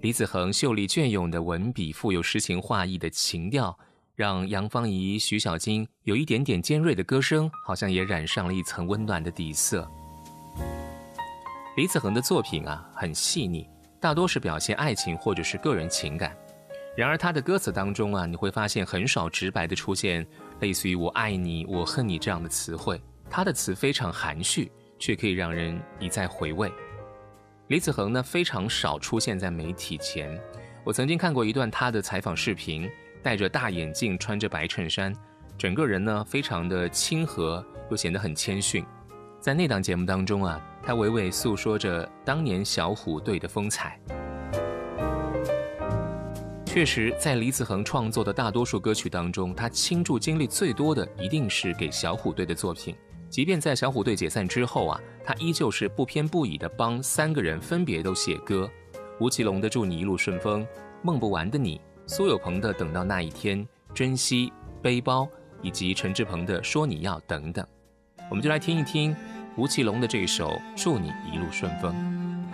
李子恒秀丽隽永的文笔，富有诗情画意的情调，让杨芳仪、徐小菁有一点点尖锐的歌声，好像也染上了一层温暖的底色。李子恒的作品很细腻，大多是表现爱情或者是个人情感。然而他的歌词当中你会发现很少直白的出现类似于我爱你、我恨你这样的词汇，他的词非常含蓄，却可以让人一再回味。李子恒呢，非常少出现在媒体前。我曾经看过一段他的采访视频，戴着大眼镜，穿着白衬衫，整个人呢非常的亲和，又显得很谦逊。在那档节目当中他娓娓诉说着当年小虎队的风采。确实，在李子恒创作的大多数歌曲当中，他倾注精力最多的一定是给小虎队的作品。即便在小虎队解散之后他依旧是不偏不倚地帮3个人分别都写歌，吴奇隆的祝你一路顺风，梦不完的你，苏有朋的等到那一天，珍惜，背包，以及陈志朋的说你要等等。我们就来听一听吴奇隆的这一首祝你一路顺风。